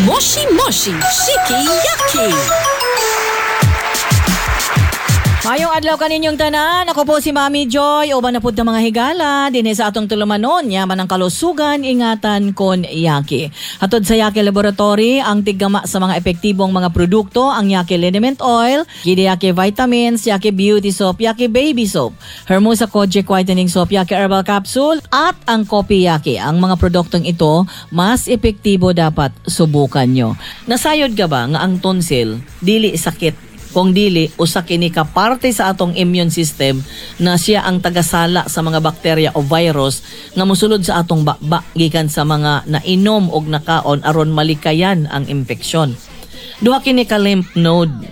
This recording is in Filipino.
Moshi Moshi Shiki Yaki. Mayong adlaw kaninyong tanan, ako po si Mami Joy, uban na pud mga higala, dinhi sa atong tulumanon, yaman ang kalusugan, ingatan kon Yaki. Hatod sa Yaki Laboratory, ang tiggama sa mga epektibong mga produkto, ang Yaki Liniment Oil, Gide Yaki Vitamins, Yaki Beauty Soap, Yaki Baby Soap, Hermosa Kojic Whitening Soap, Yaki Herbal Capsule, at ang Kopi Yaki. Ang mga produktong ito, mas epektibo dapat subukan nyo. Nasayod ka ba nga ang tonsil, dili sakit? Kung dili, usa kini ka parte sa atong immune system na siya ang tagasala sa mga bakterya o virus nga mosulod sa atong bakba gikan sa mga nainom og nakaon aron malikayan ang impeksyon. Duha kini ka lymph node